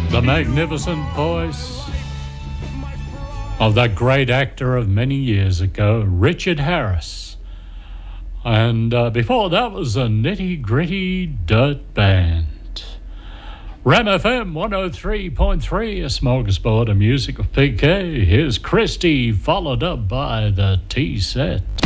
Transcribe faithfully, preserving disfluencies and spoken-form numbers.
The magnificent voice of that great actor of many years ago, Richard Harris. And uh, before that was a Nitty Gritty Dirt Band. Ram F M one oh three point three, a smorgasbord of music of P K. Here's Christy, followed up by the T-Set.